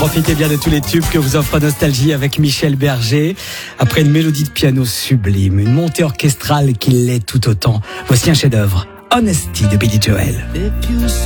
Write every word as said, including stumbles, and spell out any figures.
Profitez bien de tous les tubes que vous offre Nostalgie avec Michel Berger. Après une mélodie de piano sublime, une montée orchestrale qui l'est tout autant, voici un chef-d'œuvre, Honesty de Billy Joel.